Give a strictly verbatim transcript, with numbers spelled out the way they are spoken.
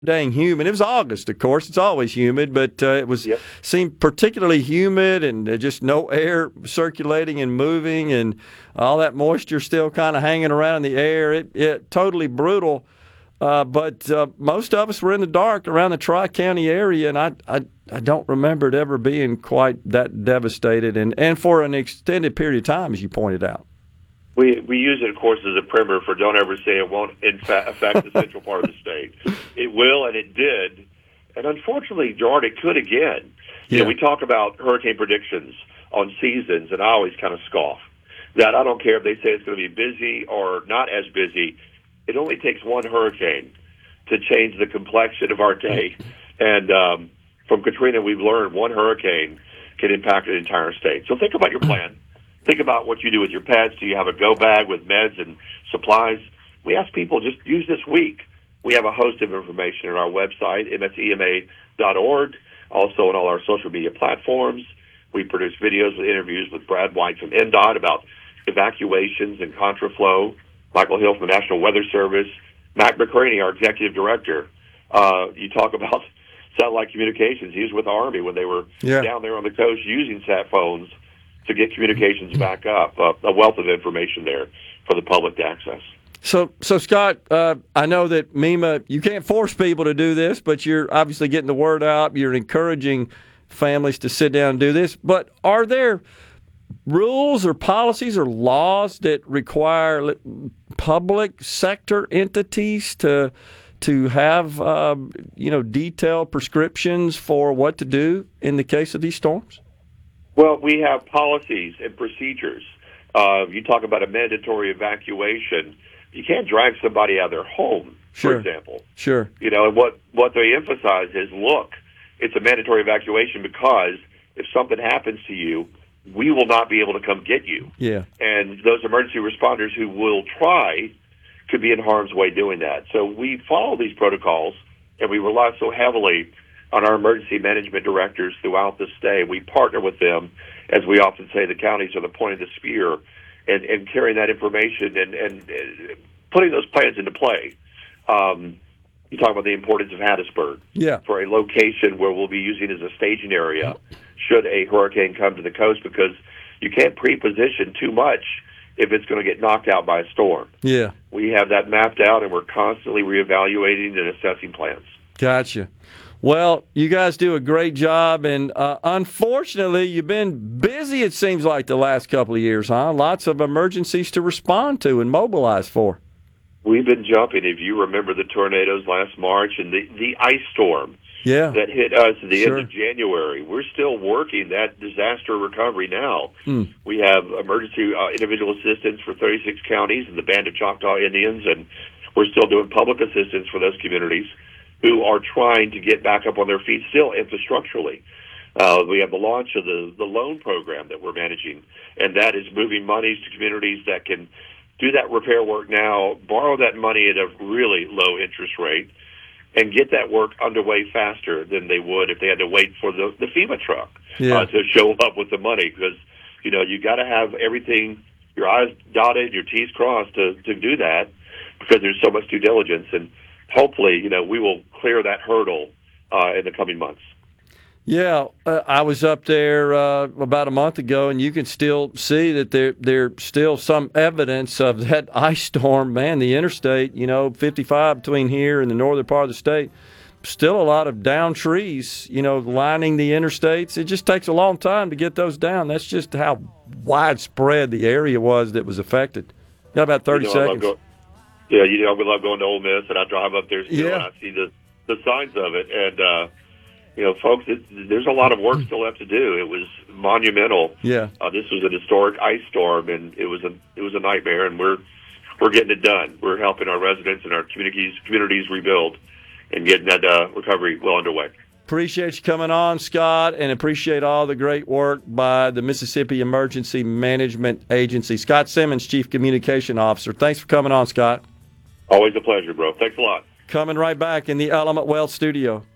dang humid. It was August, of course. It's always humid, but uh, it was Yep. seemed particularly humid and uh, just no air circulating and moving, and all that moisture still kind of hanging around in the air. It, it totally brutal. Uh, but uh, most of us were in the dark around the Tri-County area, and I, I I don't remember it ever being quite that devastated, and, and for an extended period of time, as you pointed out. We we use it, of course, as a primer for don't ever say it won't in fact affect the central part of the state. It will, and it did. And unfortunately, Gerard, it could again. Yeah. You know, we talk about hurricane predictions on seasons, and I always kind of scoff that I don't care if they say it's going to be busy or not as busy. It only takes one hurricane to change the complexion of our day. And um, from Katrina, we've learned one hurricane can impact an entire state. So think about your plan. Think about what you do with your pets. Do you have a go bag with meds and supplies? We ask people just use this week. We have a host of information on our website, M S E M A dot org, also on all our social media platforms. We produce videos with interviews with Brad White from N D O T about evacuations and contraflow, Michael Hill from the National Weather Service, Mac McCraney, our executive director. Uh, you talk about satellite communications. He was with the Army when they were Yeah. down there on the coast using sat phones to get communications back up. Uh, a wealth of information there for the public to access. So, so Scott, uh, I know that MEMA, you can't force people to do this, but you're obviously getting the word out. You're encouraging families to sit down and do this. But are there rules or policies or laws that require public sector entities to to have um, you know detailed prescriptions for what to do in the case of these storms? Well, we have policies and procedures. Uh, you talk about a mandatory evacuation. You can't drag somebody out of their home, Sure. for example. Sure. You know, and what, what they emphasize is, look, it's a mandatory evacuation because if something happens to you, we will not be able to come get you. Yeah. And those emergency responders who will try could be in harm's way doing that. So we follow these protocols, and we rely so heavily on our emergency management directors throughout the state. We partner with them. As we often say, the counties are the point of the spear, and, and carrying that information and, and, and putting those plans into play. Um, you talk about the importance of Hattiesburg Yeah. for a location where we'll be using as a staging area should a hurricane come to the coast, because you can't pre-position too much if it's going to get knocked out by a storm. Yeah. We have that mapped out, and we're constantly reevaluating and assessing plans. Gotcha. Well, you guys do a great job, and uh, unfortunately, you've been busy, it seems like, the last couple of years, huh? Lots of emergencies to respond to and mobilize for. We've been jumping. If you remember the tornadoes last March and the, the ice storm Yeah. that hit us at the Sure. end of January, we're still working that disaster recovery now. Hmm. We have emergency uh, individual assistance for thirty-six counties and the Band of Choctaw Indians, and we're still doing public assistance for those communities who are trying to get back up on their feet still infrastructurally. Uh, we have the launch of the, the loan program that we're managing, and that is moving monies to communities that can do that repair work now, borrow that money at a really low interest rate, and get that work underway faster than they would if they had to wait for the, the FEMA truck Yeah. uh, to show up with the money. Because, you know, you got to have everything, your I's dotted, your T's crossed to, to do that, because there's so much due diligence. And hopefully, you know, we will clear that hurdle uh, in the coming months. Yeah, uh, I was up there uh, about a month ago, and you can still see that there there's still some evidence of that ice storm. Man, the interstate, you know, fifty-five between here and the northern part of the state, still a lot of down trees, you know, lining the interstates. It just takes a long time to get those down. That's just how widespread the area was that was affected. Got about thirty You know, I love seconds. go- yeah, you know, we love going to Ole Miss, and I drive up there still, Yeah. and I see the, the signs of it. And, uh, you know, folks, it, there's a lot of work still left to do. It was monumental. Yeah. Uh, this was an historic ice storm, and it was a it was a nightmare. And we're we're getting it done. We're helping our residents and our communities communities rebuild, and getting that uh, recovery well underway. Appreciate you coming on, Scott, and appreciate all the great work by the Mississippi Emergency Management Agency. Scott Simmons, Chief Communication Officer. Thanks for coming on, Scott. Always a pleasure, bro. Thanks a lot. Coming right back in the Element Wealth studio.